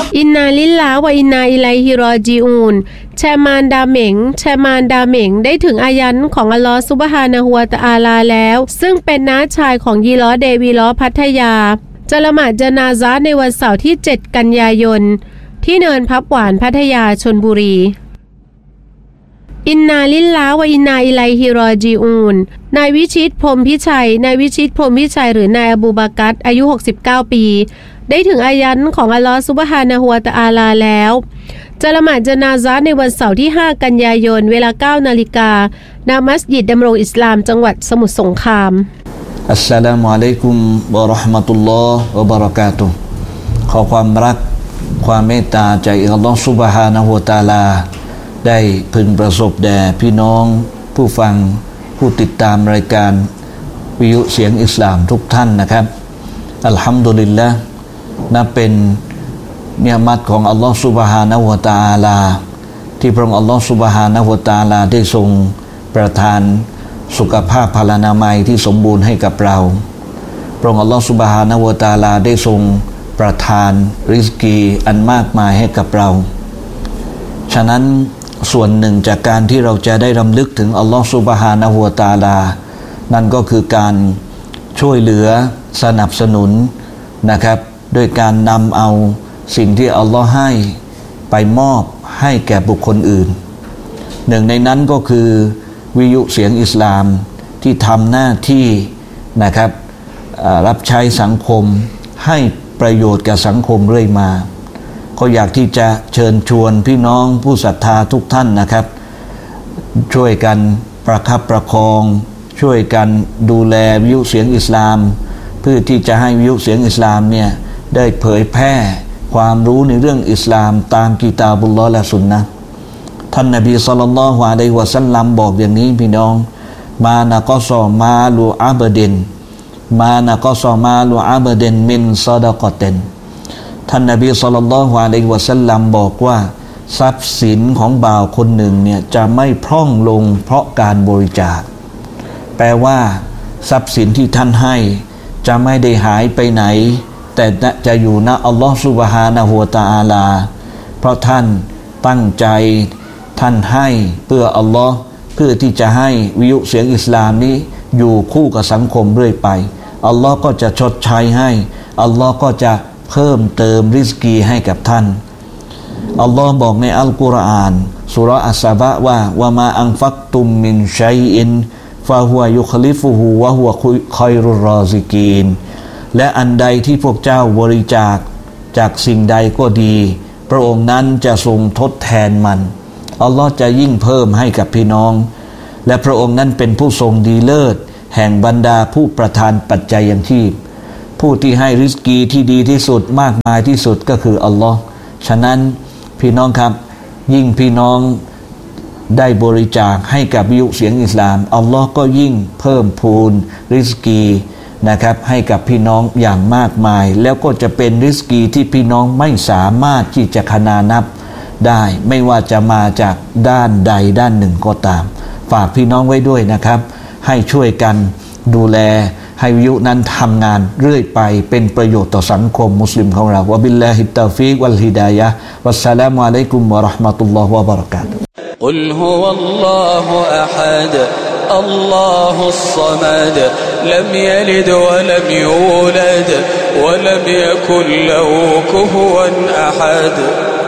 อินนาลิลลาฮ์วะอินนาอิลัยฮิรอญิอูนแชมานดาเหม็งได้ถึงอายันของอัลลอฮ์ซุบฮานะฮูวะตะอาลาแล้วซึ่งเป็นน้าชายของยีล้อเดวีล้อพัทยาจะละหมาดญะนาซะห์ในวันเสาร์ที่7กันยายนที่เนินพับหวานพัทยาชลบุรีอินนาลิลลาฮ์วะอินนาอิลัยฮิรอญิอูนนายวิชิตพรหมพิชัยหรือนายอบูบากัรอายุ69ปีได้ถึงอายันของอัลลอฮ์ซุบฮานะฮูวะตะอาลาแล้วจะละหมาดญะนาซะห์ในวันเสาร์ที่5กันยายนเวลา 9 นาฬิกาณมัสยิดดำรงอิสลามจังหวัดสมุทรสงครามอัสสลามุอะลัยกุมวะเราะห์มะตุลลอฮ์วะบะเราะกาตุฮ์ขอความรักความเมตตาจากอัลลอฮ์ซุบฮานะฮูวะตะอาลาได้พึงประสบแด่พี่น้องผู้ฟังผู้ติดตามรายการวิทยุเสียงอิสลามทุกท่านนะครับอัลฮัมดุลิลละห์นับเป็นเนียมัตของอัลลอฮ์ซุบฮานะฮูวะตะอาลาที่พระองค์อัลลอฮ์ซุบฮานะฮูวะตะอาลาได้ทรงประทานสุขภาพพลานามัยที่สมบูรณ์ให้กับเราพระองค์อัลลอฮ์ซุบฮานะฮูวะตะอาลาได้ทรงประทานริสกีอันมากมายให้กับเราฉะนั้นส่วนหนึ่งจากการที่เราจะได้รำลึกถึงอัลลอฮฺซุบฮานะฮูวะตะอาลานั่นก็คือการช่วยเหลือสนับสนุนนะครับด้วยการนำเอาสิ่งที่อัลลอฮฺให้ไปมอบให้แก่บุคคลอื่นหนึ่งในนั้นก็คือวิทยุเสียงอิสลามที่ทำหน้าที่นะครับรับใช้สังคมให้ประโยชน์แก่สังคมเรื่อยมาก็อยากที่จะเชิญชวนพี่น้องผู้ศรัทธาทุกท่านนะครับช่วยกันประคับประคองช่วยกันดูแลวิทยุเสียงอิสลามเพื่อที่จะให้วิทยุเสียงอิสลามเนี่ยได้เผยแพร่ความรู้ในเรื่องอิสลามตามกิตาบุลลอฮ์และสุนนะห์ท่านนบีศ็อลลัลลอฮุอะลัยฮิวะซัลลัมบอกอย่างนี้พี่น้องมานะกอซอมาลูอาบดินมินซอดะกอตินท่านนบีศ็อลลัลลอฮุอะลัยฮิวะซัลลัมบอกว่าทรัพย์สินของบ่าวคนหนึ่งเนี่ยจะไม่พร่องลงเพราะการบริจาคแปลว่าทรัพย์สินที่ท่านให้จะไม่ได้หายไปไหนแต่จะอยู่ณอัลลอฮฺซุบฮานะฮูวะตะอาลาเพราะท่านตั้งใจท่านให้เพื่ออัลลอฮ์เพื่อที่จะให้วิทยุเสียงอิสลามนี้อยู่คู่กับสังคมเรื่อยไปอัลลอฮ์ก็จะชดใช้ให้อัลลอฮ์ก็จะเพิ่มเติมริสกีให้กับท่านอัลลอฮ์บอกในอัลกุรอานซูเราะห์อัสซะบะว่าวะมาอันฟักตุมมินชัยอินฟะฮุวะยุคลิฟุฮูวะฮุวะคอยรุรรอซิกีนและอันใดที่พวกเจ้าบริจาคจากสิ่งใดก็ดีพระองค์นั้นจะทรงทดแทนมันอัลลอฮ์จะยิ่งเพิ่มให้กับพี่น้องและพระองค์นั้นเป็นผู้ทรงดีเลิศแห่งบรรดาผู้ประทานปัจจัยยังชีพผู้ที่ให้ริสกีที่ดีที่สุดมากมายที่สุดก็คืออัลลอฮ์ฉะนั้นพี่น้องครับยิ่งพี่น้องได้บริจาคให้กับวิทยุเสียงอิสลามอัลลอฮ์ก็ยิ่งเพิ่มพูนริสกีนะครับให้กับพี่น้องอย่างมากมายแล้วก็จะเป็นริสกีที่พี่น้องไม่สามารถที่จะคนานับได้ไม่ว่าจะมาจากด้านใดด้านหนึ่งก็ตามฝากพี่น้องไว้ด้วยนะครับให้ช่วยกันดูแลให้วิทยุนั้นทำงานเรื่อยไปเป็นประโยชน์ต่อสังคมมุสลิมของเราวะบิลลาฮิตตอฟีกวัลฮิดายะฮ์วัสสลามุอะลัยกุมวะเราะห์มะตุลลอฮ์วะบะเราะกาตุฮ์กุลฮุวัลลอฮุอะฮัดอัลลอฮุศศอมัดลัมยะลิดวะลัมยูลัดวะลัมยะกุลละฮูกุฟุวันอะฮัด